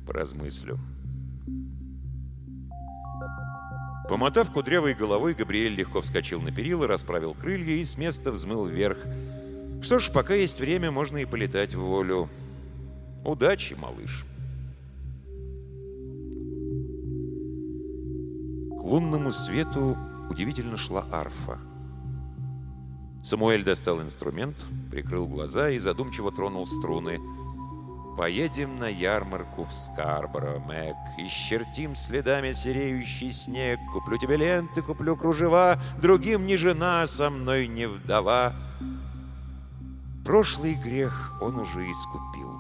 Поразмыслю. Помотав кудрявой головой, Габриэль легко вскочил на перила, расправил крылья и с места взмыл вверх. Что ж, пока есть время, можно и полетать в волю. Удачи, малыш. К лунному свету удивительно шла арфа. Самуэль достал инструмент, прикрыл глаза и задумчиво тронул струны. «Поедем на ярмарку в Скарборо, Мэг, исчертим следами сереющий снег, куплю тебе ленты, куплю кружева, другим не жена, со мной не вдова». Прошлый грех он уже искупил.